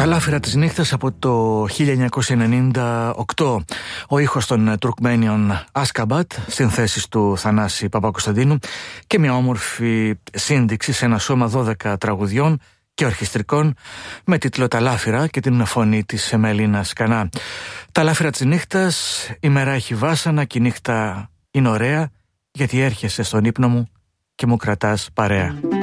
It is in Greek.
Τα λάφυρα της νύχτας από το 1998. Ο ήχος των Τουρκμένιων Ασκαμπάτ, συνθέσεις του Θανάση Παπακοσταντίνου, και μια όμορφη σύνδεξη σε ένα σώμα 12 τραγουδιών και ορχιστρικών με τίτλο «Τα λάφυρα» και την φωνή της Μελίνας Κανά. Τα λάφυρα της νύχτας, η μέρα έχει βάσανα και η νύχτα είναι ωραία, γιατί έρχεσαι στον ύπνο μου και μου κρατάς παρέα.